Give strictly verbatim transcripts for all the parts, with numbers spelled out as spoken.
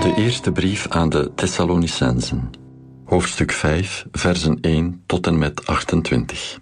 De eerste brief aan de Thessalonicenzen, hoofdstuk vijf, versen één tot en met achtentwintig.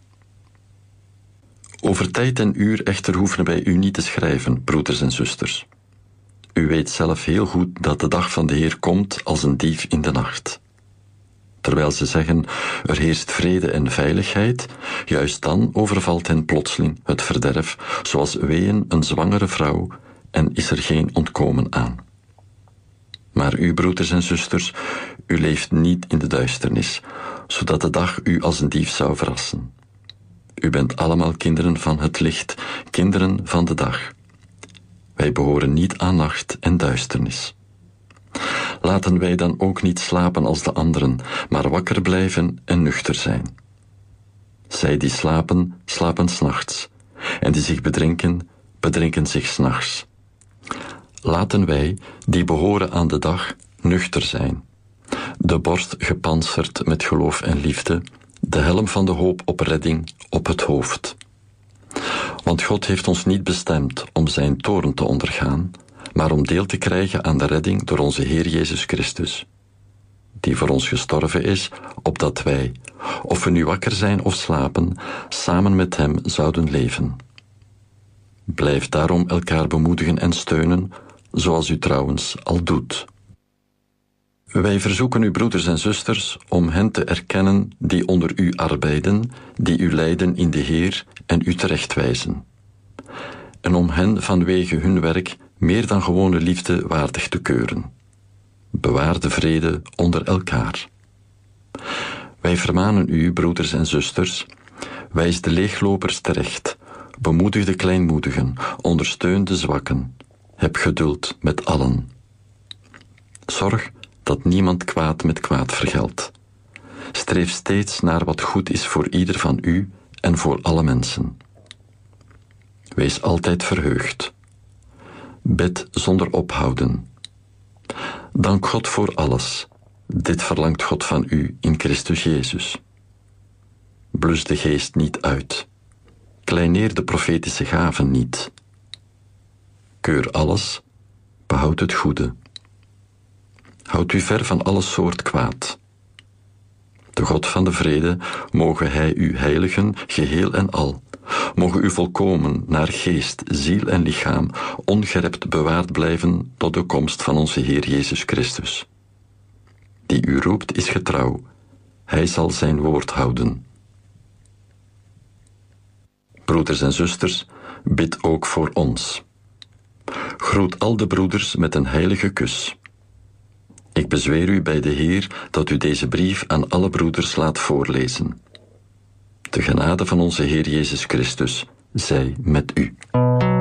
Over tijd en uur echter hoeven wij u niet te schrijven, broeders en zusters. U weet zelf heel goed dat de dag van de Heer komt als een dief in de nacht. Terwijl ze zeggen, er heerst vrede en veiligheid, juist dan overvalt hen plotseling het verderf, zoals weeën een zwangere vrouw, en is er geen ontkomen aan. Maar u, broeders en zusters, u leeft niet in de duisternis, zodat de dag u als een dief zou verrassen. U bent allemaal kinderen van het licht, kinderen van de dag. Wij behoren niet aan nacht en duisternis. Laten wij dan ook niet slapen als de anderen, maar wakker blijven en nuchter zijn. Zij die slapen, slapen 's nachts, en die zich bedrinken, bedrinken zich 's nachts. Laten wij, die behoren aan de dag, nuchter zijn. De borst gepantserd met geloof en liefde, de helm van de hoop op redding op het hoofd. Want God heeft ons niet bestemd om zijn toorn te ondergaan, maar om deel te krijgen aan de redding door onze Heer Jezus Christus, die voor ons gestorven is, opdat wij, of we nu wakker zijn of slapen, samen met hem zouden leven. Blijf daarom elkaar bemoedigen en steunen, zoals u trouwens al doet. Wij verzoeken u, broeders en zusters, om hen te erkennen die onder u arbeiden, die u leiden in de Heer en u terechtwijzen. En om hen vanwege hun werk meer dan gewone liefde waardig te keuren. Bewaar de vrede onder elkaar. Wij vermanen u, broeders en zusters, wijs de leeglopers terecht, bemoedig de kleinmoedigen, ondersteun de zwakken, heb geduld met allen. Zorg dat niemand kwaad met kwaad vergeldt. Streef steeds naar wat goed is voor ieder van u en voor alle mensen. Wees altijd verheugd. Bid zonder ophouden. Dank God voor alles. Dit verlangt God van u in Christus Jezus. Blus de geest niet uit. Kleineer de profetische gaven niet. Keur alles, behoud het goede. Houd u ver van alle soort kwaad. De God van de vrede, moge hij u heiligen, geheel en al. Moge u volkomen, naar geest, ziel en lichaam, ongerept bewaard blijven tot de komst van onze Heer Jezus Christus. Die u roept is getrouw, hij zal zijn woord houden. Broeders en zusters, bid ook voor ons. Groet al de broeders met een heilige kus. Ik bezweer u bij de Heer dat u deze brief aan alle broeders laat voorlezen. De genade van onze Heer Jezus Christus zij met u.